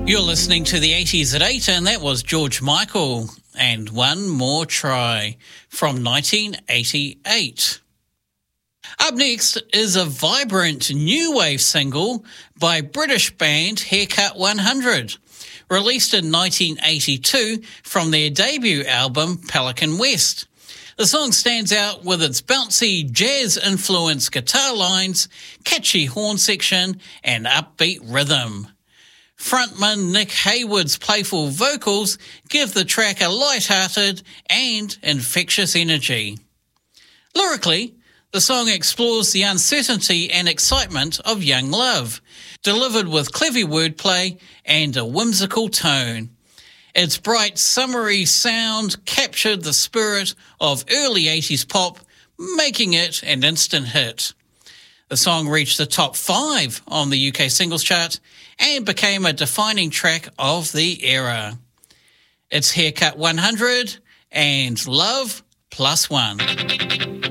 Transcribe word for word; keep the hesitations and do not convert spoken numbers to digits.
You're listening to the eighties at eight, and that was George Michael and One More Try from nineteen eighty-eight. Up next is a vibrant new wave single by British band Haircut one hundred, released in nineteen eighty-two from their debut album Pelican West. The song stands out with its bouncy jazz-influenced guitar lines, catchy horn section, and upbeat rhythm. Frontman Nick Hayward's playful vocals give the track a light-hearted and infectious energy. Lyrically, the song explores the uncertainty and excitement of young love, delivered with clever wordplay and a whimsical tone. Its bright, summery sound captured the spirit of early eighties pop, making it an instant hit. The song reached the top five on the U K singles chart and became a defining track of the era. It's Haircut one hundred and Love Plus One.